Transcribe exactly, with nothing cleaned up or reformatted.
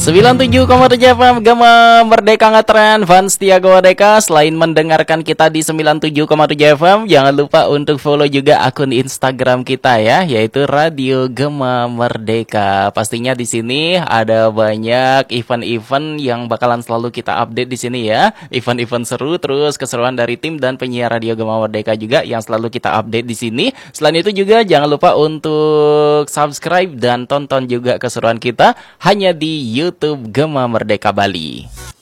sembilan puluh tujuh koma tujuh F M Gema Merdeka Ngetren Fans Tiago Merdeka. Selain mendengarkan kita di sembilan puluh tujuh koma tujuh F M, jangan lupa untuk follow juga akun Instagram kita ya, yaitu Radio Gema Merdeka. Pastinya di sini ada banyak event-event yang bakalan selalu kita update di sini ya. Event-event seru, terus keseruan dari tim dan penyiar Radio Gema Merdeka juga yang selalu kita update di sini. Selain itu juga jangan lupa untuk subscribe dan tonton juga keseruan kita hanya di YouTube Gema Merdeka Bali.